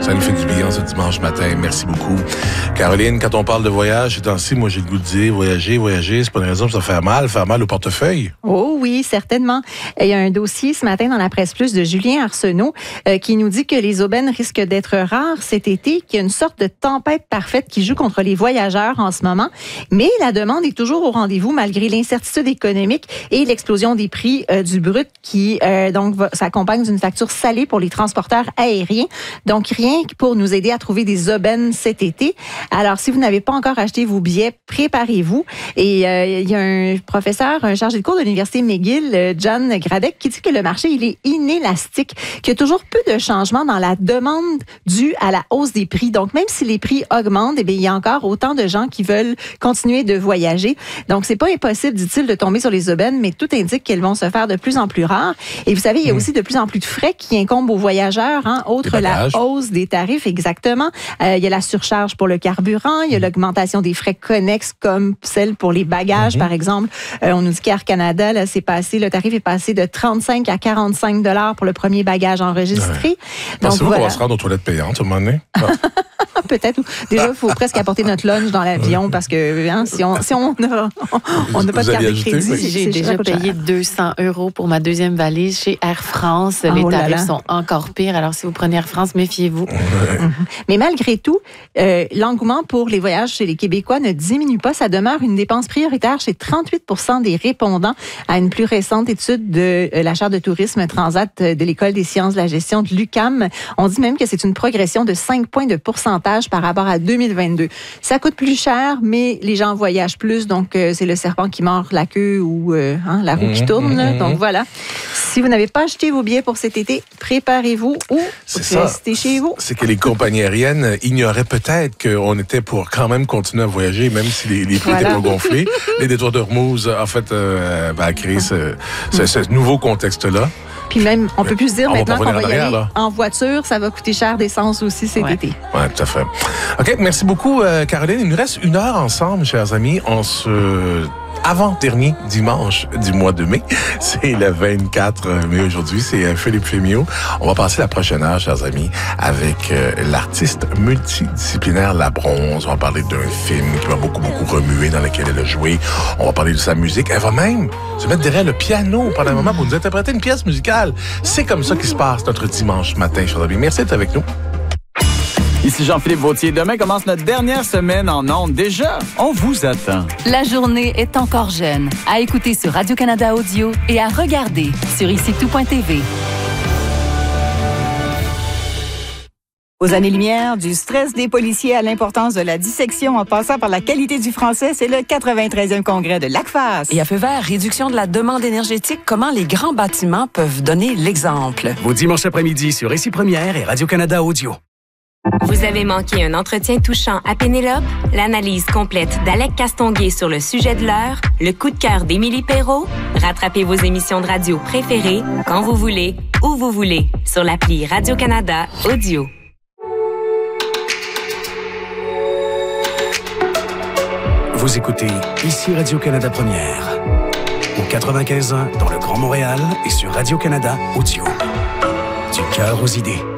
Ça nous fait du bien ce dimanche matin. Merci beaucoup. Caroline, quand on parle de voyage, ces temps-ci, moi, j'ai le goût de dire voyager, c'est pas une raison pour ça faire mal au portefeuille. Oh oui, certainement. Il y a un dossier ce matin dans la Presse Plus de Julien Arsenault qui nous dit que les aubaines risquent d'être rares cet été, qu'il y a une sorte de tempête parfaite qui joue contre les voyageurs en ce moment. Mais la demande est toujours au rendez-vous malgré l'incertitude économique et l'explosion des prix du brut qui donc s'accompagne d'une facture salée pour les transporteurs aériens. Donc rien que pour nous aider à trouver des aubaines cet été. Alors si vous n'avez pas encore acheté vos billets, préparez-vous. Et il y a un professeur, un chargé de cours de l'Université McGill, John Gradek, qui dit que le marché il est inélastique, qu'il y a toujours peu de changements dans la demande due à la hausse des prix. Donc même si les prix augmentent, eh bien, il y a encore autant de gens qui veulent continuer de voyager. Donc c'est pas impossible, dit-il, de tomber sur les aubaines, mais tout indique qu'elles vont se faire de plus en plus rares. Et vous savez, il y a aussi de plus en plus de frais qui incombent aux voyageurs, outre la hausse des tarifs, exactement. Il y a la surcharge pour le carburant, il y a l'augmentation des frais connexes comme celle pour les bagages, par exemple. On nous dit qu'Air Canada, là, le tarif est passé de 35 à 45 $ pour le premier bagage enregistré. Pensez-vous qu'on va se rendre aux toilettes payantes à un moment donné? Peut-être. Déjà, il faut presque apporter notre lunch dans l'avion parce que si on n'a pas de carte de crédit. J'ai déjà payé 200 € pour ma deuxième valise chez Air France. Les tarifs sont encore pires. Alors, si vous prenez Air France, méfiez-vous. Mais malgré tout, l'engouement pour les voyages chez les Québécois ne diminue pas. Ça demeure une dépense prioritaire chez 38 % des répondants à une plus récente étude de la chaire de tourisme Transat de l'École des sciences de la gestion de l'UQAM. On dit même que c'est une progression de 5 points de pourcentage par rapport à 2022. Ça coûte plus cher, mais les gens voyagent plus, donc c'est le serpent qui mord la queue ou la roue qui tourne. Là. Donc voilà. Si vous n'avez pas acheté vos billets pour cet été, préparez-vous ou restez chez vous. C'est que les compagnies aériennes ignoraient peut-être qu'on était pour quand même continuer à voyager, même si les prix étaient pas gonflés. Les détours d'Ormuz, en fait, a créé ce nouveau contexte-là. Puis même, on peut plus se dire maintenant qu'on va y aller en voiture, ça va coûter cher d'essence aussi cet été. Oui, tout à fait. OK, merci beaucoup, Caroline. Il nous reste 1 heure ensemble, chers amis. On se... avant-dernier dimanche du mois de mai. C'est le 24 mai aujourd'hui. C'est Philippe Fémiot. On va passer la prochaine heure, chers amis, avec l'artiste multidisciplinaire La Bronze. On va parler d'un film qui m'a beaucoup remué, dans lequel elle a joué. On va parler de sa musique. Elle va même se mettre derrière le piano pendant un moment pour nous interpréter une pièce musicale. C'est comme ça qu'il se passe notre dimanche matin, chers amis. Merci d'être avec nous. Ici Jean-Philippe Vautier. Demain commence notre dernière semaine en ondes. Déjà, on vous attend. La journée est encore jeune. À écouter sur Radio-Canada Audio et à regarder sur IciTout.tv. Aux années-lumière, du stress des policiers à l'importance de la dissection en passant par la qualité du français, c'est le 93e congrès de l'ACFAS. Et à feu vert, réduction de la demande énergétique, comment les grands bâtiments peuvent donner l'exemple. Vos dimanches après-midi sur Ici Première et Radio-Canada Audio. Vous avez manqué un entretien touchant à Pénélope? L'analyse complète d'Alec Castonguay sur le sujet de l'heure? Le coup de cœur d'Émilie Perrault? Rattrapez vos émissions de radio préférées quand vous voulez, où vous voulez, sur l'appli Radio-Canada Audio. Vous écoutez Ici Radio-Canada Première. Au 95.1 dans le Grand Montréal et sur Radio-Canada Audio. Du cœur aux idées.